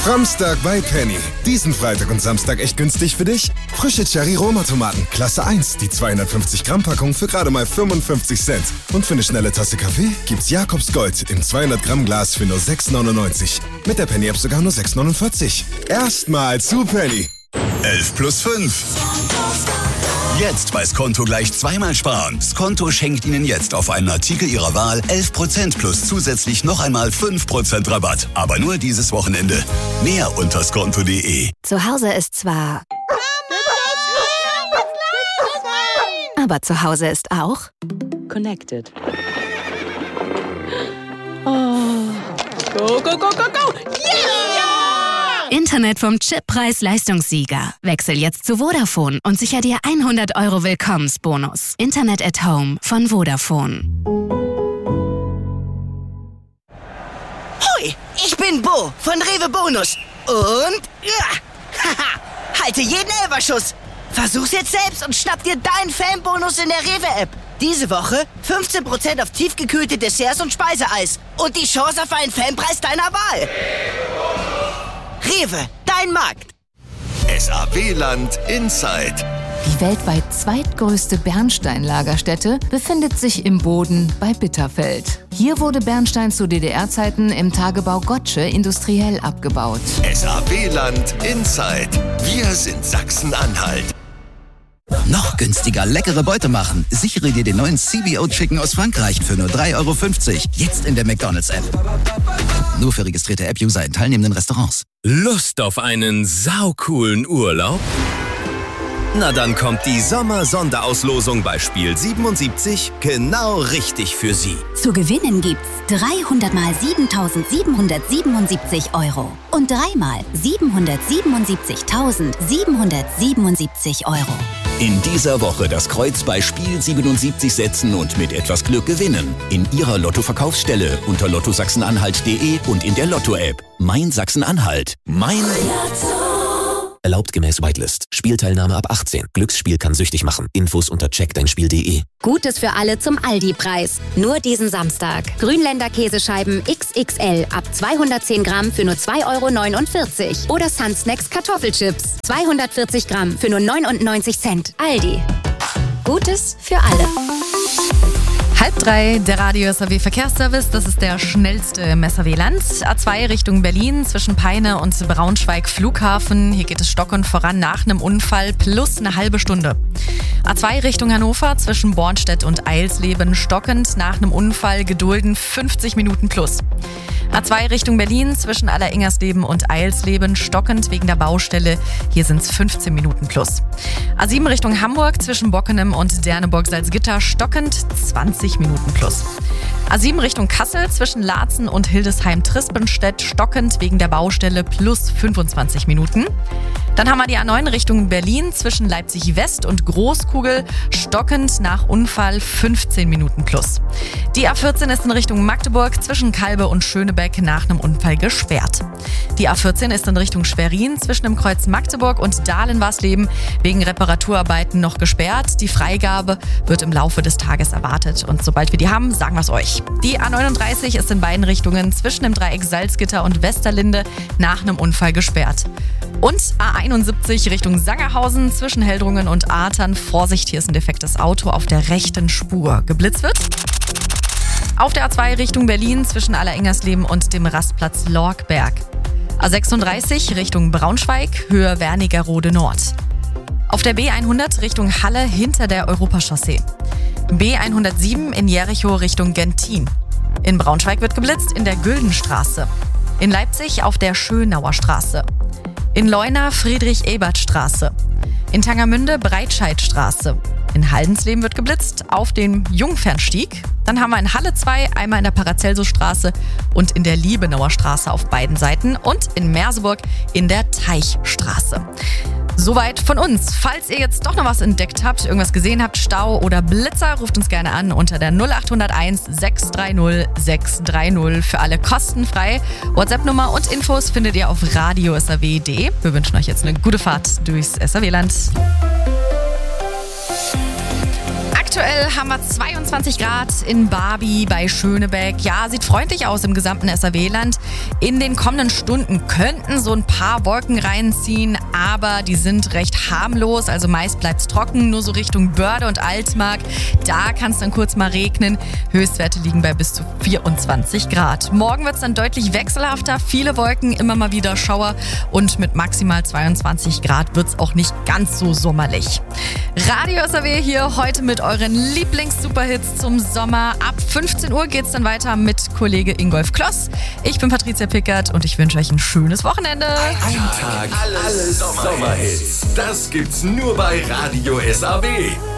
Samstag bei Penny. Diesen Freitag und Samstag echt günstig für dich? Frische Cherry-Roma-Tomaten, Klasse 1, die 250 Gramm Packung für gerade mal 55 Cent. Und für eine schnelle Tasse Kaffee gibt's Jakobs Gold im 200 Gramm Glas für nur 6,99. Mit der Penny-App sogar nur 6,49. Erstmal zu Penny. 11 plus 5. Jetzt bei Skonto gleich zweimal sparen. Skonto schenkt Ihnen jetzt auf einen Artikel Ihrer Wahl 11% plus zusätzlich noch einmal 5% Rabatt. Aber nur dieses Wochenende. Mehr unter skonto.de. Zu Hause ist zwar... Aber zu Hause ist auch... Connected. Oh. Go, go, go, go, go! Yeah! Internet vom Chip-Preis-Leistungssieger. Wechsel jetzt zu Vodafone und sicher dir 100 € Willkommensbonus. Internet at Home von Vodafone. Hoi, ich bin Bo von Rewe Bonus. Und... haha, halte jeden Elferschuss. Versuch's jetzt selbst und schnapp dir deinen Fanbonus in der Rewe-App. Diese Woche 15% auf tiefgekühlte Desserts und Speiseeis. Und die Chance auf einen Fanpreis deiner Wahl. Rewe, dein Markt. SAW-Land Inside. Die weltweit zweitgrößte Bernsteinlagerstätte befindet sich im Boden bei Bitterfeld. Hier wurde Bernstein zu DDR-Zeiten im Tagebau Gottsche industriell abgebaut. SAW-Land Inside. Wir sind Sachsen-Anhalt. Noch günstiger leckere Beute machen. Sichere dir den neuen CBO Chicken aus Frankreich für nur 3,50 €. Jetzt in der McDonald's-App. Nur für registrierte App-User in teilnehmenden Restaurants. Lust auf einen saucoolen Urlaub? Na dann kommt die Sommer-Sonderauslosung bei Spiel 77 genau richtig für Sie. Zu gewinnen gibt's 300 mal 7.777 € und 3 mal 777.777 €. In dieser Woche das Kreuz bei Spiel 77 setzen und mit etwas Glück gewinnen. In Ihrer Lotto-Verkaufsstelle unter lottosachsenanhalt.de und in der Lotto-App. Mein Sachsen-Anhalt. Mein Lotto. Erlaubt gemäß Whitelist. Spielteilnahme ab 18. Glücksspiel kann süchtig machen. Infos unter checkdeinspiel.de. Gutes für alle zum Aldi-Preis. Nur diesen Samstag. Grünländer Käsescheiben XXL ab 210 Gramm für nur 2,49 € oder Sunsnacks Kartoffelchips 240 Gramm für nur 99 Cent. Aldi. Gutes für alle. 2:30, der Radio SAW Verkehrsservice. Das ist der schnellste im SAW-Land. A2 Richtung Berlin zwischen Peine und Braunschweig Flughafen. Hier geht es stockend voran nach einem Unfall plus eine halbe Stunde. A2 Richtung Hannover zwischen Bornstedt und Eilsleben stockend nach einem Unfall gedulden 50 Minuten plus. A2 Richtung Berlin zwischen Alleringgersleben und Eilsleben stockend wegen der Baustelle. Hier sind es 15 Minuten plus. A7 Richtung Hamburg zwischen Bockenem und Derneburg-Salzgitter stockend 20 Minuten plus. A7 Richtung Kassel zwischen Laatzen und Hildesheim-Trispenstedt stockend wegen der Baustelle plus 25 Minuten. Dann haben wir die A9 Richtung Berlin zwischen Leipzig-West und Großkugel stockend nach Unfall 15 Minuten plus. Die A14 ist in Richtung Magdeburg zwischen Kalbe und Schönebeck nach einem Unfall gesperrt. Die A14 ist in Richtung Schwerin zwischen dem Kreuz Magdeburg und Dahlen-Warsleben wegen Reparaturarbeiten noch gesperrt. Die Freigabe wird im Laufe des Tages erwartet und sobald wir die haben, sagen wir es euch. Die A39 ist in beiden Richtungen zwischen dem Dreieck Salzgitter und Westerlinde nach einem Unfall gesperrt. Und A71 Richtung Sangerhausen zwischen Heldrungen und Artern. Vorsicht, hier ist ein defektes Auto auf der rechten Spur. Geblitzt wird. Auf der A2 Richtung Berlin zwischen Alleringgersleben und dem Rastplatz Lorkberg. A36 Richtung Braunschweig, Höhe Wernigerode Nord. Auf der B100 Richtung Halle hinter der Europachaussee. B107 in Jericho Richtung Gentin. In Braunschweig wird geblitzt in der Güldenstraße. In Leipzig auf der Schönauer Straße. In Leuna Friedrich-Ebert-Straße. In Tangermünde Breitscheidstraße. In Haldensleben wird geblitzt auf dem Jungfernstieg. Dann haben wir in Halle 2 einmal in der Paracelsus-Straße und in der Liebenauer Straße auf beiden Seiten und in Merseburg in der Teichstraße. Soweit von uns. Falls ihr jetzt doch noch was entdeckt habt, irgendwas gesehen habt, Stau oder Blitzer, ruft uns gerne an unter der 0801 630 630 für alle kostenfrei. WhatsApp-Nummer und Infos findet ihr auf radiosaw.de. Wir wünschen euch jetzt eine gute Fahrt durchs SAW-Land. Aktuell haben wir 22 Grad in Barby bei Schönebeck. Ja, sieht freundlich aus im gesamten SRW-Land. In den kommenden Stunden könnten so ein paar Wolken reinziehen, aber die sind recht harmlos. Also meist bleibt es trocken, nur so Richtung Börde und Altmark. Da kann es dann kurz mal regnen. Höchstwerte liegen bei bis zu 24 Grad. Morgen wird es dann deutlich wechselhafter. Viele Wolken, immer mal wieder Schauer. Und mit maximal 22 Grad wird es auch nicht ganz so sommerlich. Radio SRW hier heute mit euren Lieblings-Superhits zum Sommer. Ab 15 Uhr geht es dann weiter mit Kollege Ingolf Kloss. Ich bin Patricia Pickert und ich wünsche euch ein schönes Wochenende. Ein Tag, alles Sommerhits. Das gibt's nur bei Radio SRW.